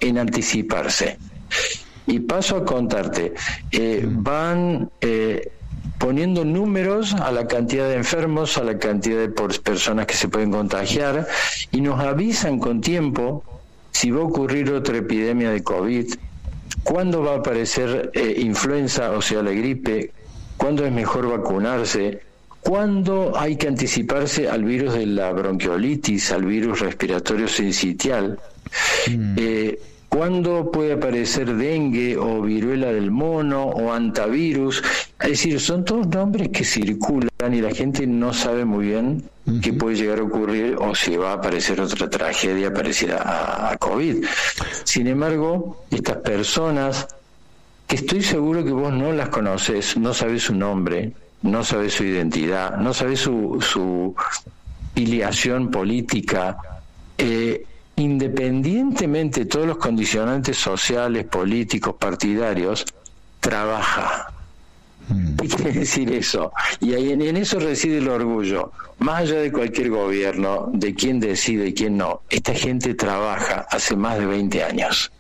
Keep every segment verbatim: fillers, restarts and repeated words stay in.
en anticiparse. Y paso a contarte, eh, van eh, poniendo números a la cantidad de enfermos, a la cantidad de personas que se pueden contagiar, y nos avisan con tiempo si va a ocurrir otra epidemia de COVID, cuándo va a aparecer eh, influenza, o sea, la gripe, cuándo es mejor vacunarse, cuándo hay que anticiparse al virus de la bronquiolitis, al virus respiratorio sincitial, mm. eh, cuándo puede aparecer dengue o viruela del mono o antivirus. Es decir, son todos nombres que circulan y la gente no sabe muy bien uh-huh. qué puede llegar a ocurrir o si va a aparecer otra tragedia parecida a, a COVID. Sin embargo, estas personas, que estoy seguro que vos no las conoces, no sabés su nombre, no sabés su identidad, no sabés su, su filiación política, eh, independientemente de todos los condicionantes sociales, políticos, partidarios, trabaja. ¿Qué quiere decir eso? Y ahí en, en eso reside el orgullo. Más allá de cualquier gobierno, de quién decide y quién no, esta gente trabaja hace más de veinte años.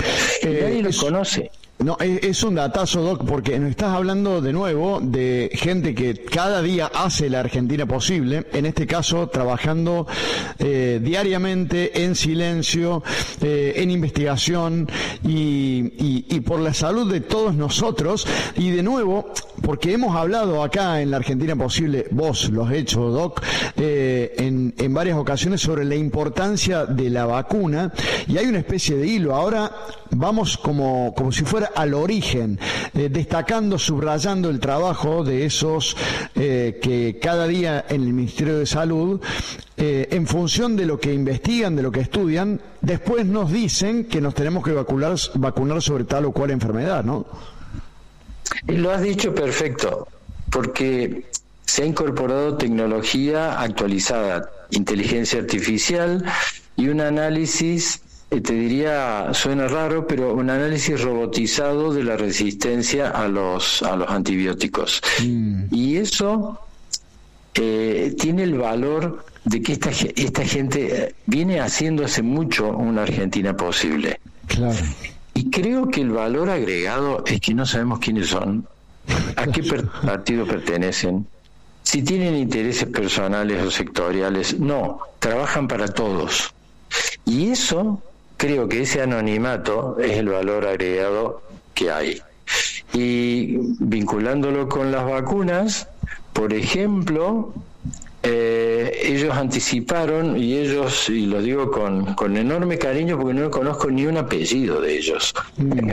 Y eh, nadie lo es... conoce. No, es un datazo, Doc, porque nos estás hablando de nuevo de gente que cada día hace la Argentina posible, en este caso trabajando eh, diariamente en silencio, eh, en investigación y, y, y por la salud de todos nosotros. Y de nuevo, porque hemos hablado acá en la Argentina posible, vos lo has hecho, Doc, eh, en, en varias ocasiones sobre la importancia de la vacuna, y hay una especie de hilo. Ahora vamos como, como si fuera al origen, eh, destacando, subrayando el trabajo de esos eh, que cada día en el Ministerio de Salud, eh, en función de lo que investigan, de lo que estudian, después nos dicen que nos tenemos que vacunar, vacunar sobre tal o cual enfermedad, ¿no? Lo has dicho perfecto, porque se ha incorporado tecnología actualizada, inteligencia artificial y un análisis, te diría, suena raro, pero un análisis robotizado de la resistencia a los a los antibióticos. Mm. Y eso eh, tiene el valor de que esta esta gente viene haciendo hace mucho una Argentina posible. Claro. Y creo que el valor agregado es que no sabemos quiénes son, a qué per- partido pertenecen, si tienen intereses personales o sectoriales. No, trabajan para todos. Y eso, creo que ese anonimato es el valor agregado que hay. Y vinculándolo con las vacunas, por ejemplo, eh, ellos anticiparon, y ellos, y lo digo con, con enorme cariño porque no conozco ni un apellido de ellos. Mm.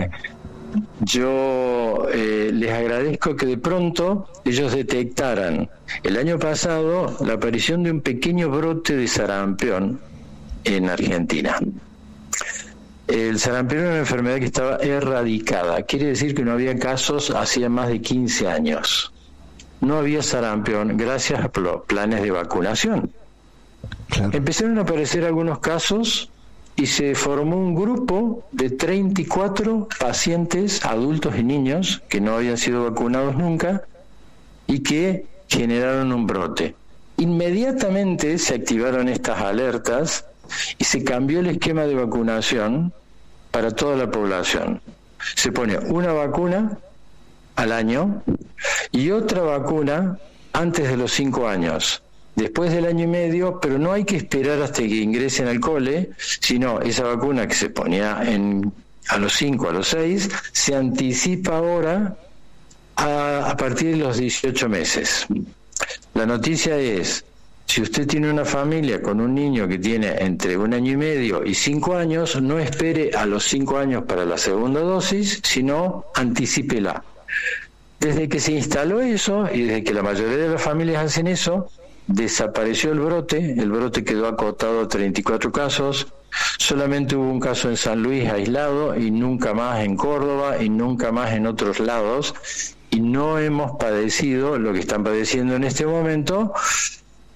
Yo eh, les agradezco que de pronto ellos detectaran el año pasado la aparición de un pequeño brote de sarampión en Argentina. El sarampión era una enfermedad que estaba erradicada, quiere decir que no había casos hacía más de quince años. No había sarampión gracias a los planes de vacunación. Claro. Empezaron a aparecer algunos casos y se formó un grupo de treinta y cuatro pacientes, adultos y niños, que no habían sido vacunados nunca y que generaron un brote. Inmediatamente se activaron estas alertas y se cambió el esquema de vacunación para toda la población. Se pone una vacuna al año y otra vacuna antes de los cinco años, después del año y medio, pero no hay que esperar hasta que ingresen al cole, sino esa vacuna que se ponía en, a los cinco, a los seis, se anticipa ahora a, a partir de los dieciocho meses. La noticia es: si usted tiene una familia con un niño que tiene entre un año y medio y cinco años, no espere a los cinco años para la segunda dosis, sino anticípela. Desde que se instaló eso y desde que la mayoría de las familias hacen eso, desapareció el brote, el brote quedó acotado a treinta y cuatro casos, solamente hubo un caso en San Luis aislado y nunca más en Córdoba y nunca más en otros lados, y no hemos padecido lo que están padeciendo en este momento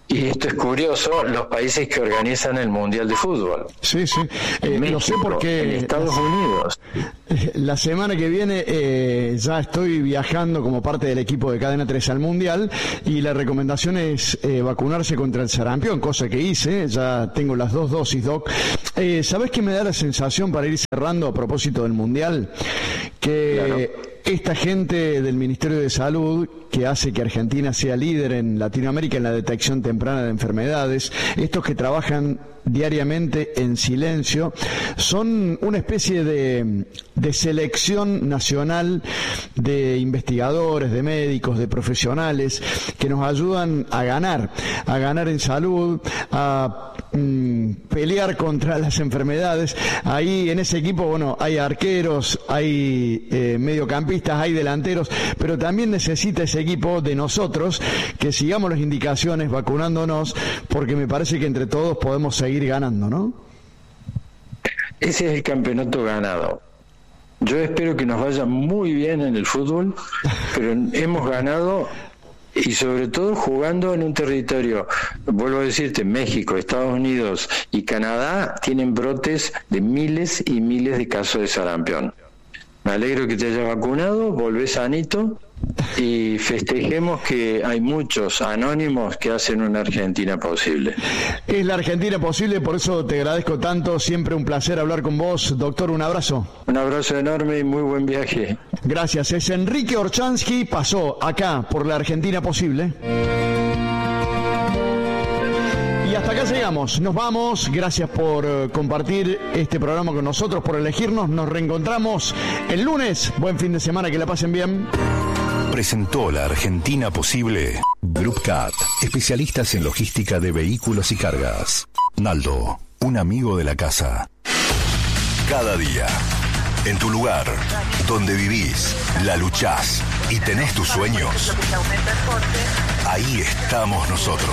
Y esto es curioso, los países que organizan el Mundial de Fútbol. Sí, sí. Eh, México, lo sé porque en Estados la, Unidos. La semana que viene eh, ya estoy viajando como parte del equipo de Cadena tres al Mundial y la recomendación es eh, vacunarse contra el sarampión, cosa que hice, ya tengo las dos dosis, Doc. Eh, ¿Sabés qué me da la sensación para ir cerrando a propósito del Mundial? Que... Claro. Esta gente del Ministerio de Salud, que hace que Argentina sea líder en Latinoamérica en la detección temprana de enfermedades, estos que trabajan diariamente en silencio, son una especie de, de selección nacional de investigadores, de médicos, de profesionales, que nos ayudan a ganar, a ganar en salud, a mm, pelear contra las enfermedades. Ahí en ese equipo, bueno, hay arqueros, hay eh, mediocampistas, hay delanteros, pero también necesita ese equipo de nosotros que sigamos las indicaciones vacunándonos, porque me parece que entre todos podemos seguir ganando, ¿no? Ese es el campeonato ganado. Yo espero que nos vaya muy bien en el fútbol, pero hemos ganado y sobre todo jugando en un territorio, vuelvo a decirte, México, Estados Unidos y Canadá tienen brotes de miles y miles de casos de sarampión. Me alegro que te hayas vacunado, volvés sanito y festejemos que hay muchos anónimos que hacen una Argentina posible. Es la Argentina posible, por eso te agradezco tanto, siempre un placer hablar con vos. Doctor, un abrazo. Un abrazo enorme y muy buen viaje. Gracias, es Enrique Orchansky, pasó acá por la Argentina posible. Y hasta acá llegamos, nos vamos, gracias por uh, compartir este programa con nosotros, por elegirnos, nos reencontramos el lunes, buen fin de semana, que la pasen bien. Presentó la Argentina posible Group Cat, especialistas en logística de vehículos y cargas. Naldo, un amigo de la casa. Cada día, en tu lugar, donde vivís, la luchás y tenés tus sueños, ahí estamos nosotros.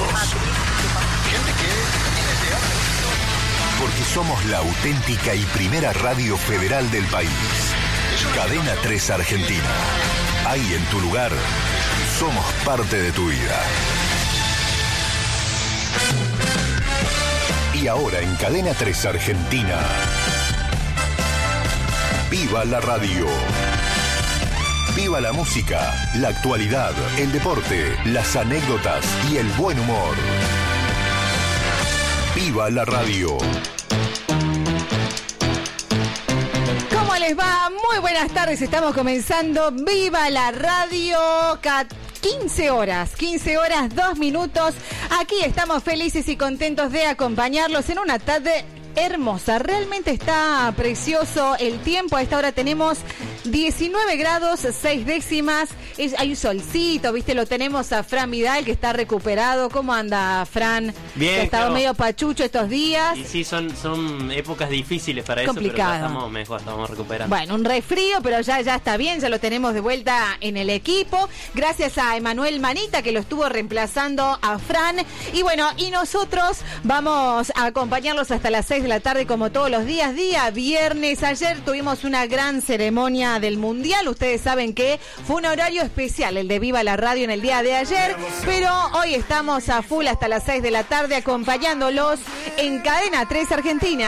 Porque somos la auténtica y primera radio federal del país. Cadena tres Argentina. Ahí en tu lugar, somos parte de tu vida. Y ahora en Cadena tres Argentina, ¡viva la radio! ¡Viva la música, la actualidad, el deporte, las anécdotas y el buen humor! ¡Viva la radio! ¿Cómo les va? Muy buenas tardes, estamos comenzando Viva la Radio, quince horas, quince horas, dos minutos. Aquí estamos felices y contentos de acompañarlos en una tarde hermosa. Realmente está precioso el tiempo. A esta hora tenemos diecinueve grados, seis décimas. Es, hay un solcito, ¿viste? Lo tenemos a Fran Vidal, que está recuperado. ¿Cómo anda, Fran? Bien, que ha estado claro. medio pachucho estos días. Y sí, son, son épocas difíciles para Complicado. eso, pero ya estamos mejor, estamos recuperando. Bueno, un resfrío, pero ya, ya está bien, ya lo tenemos de vuelta en el equipo. Gracias a Emanuel Manita, que lo estuvo reemplazando a Fran. Y bueno, y nosotros vamos a acompañarlos hasta las seis de la tarde, como todos los días, día viernes. Ayer tuvimos una gran ceremonia del Mundial. Ustedes saben que fue un horario especial el de Viva la Radio en el día de ayer, pero hoy estamos a full hasta las seis de la tarde acompañándolos en Cadena tres Argentina.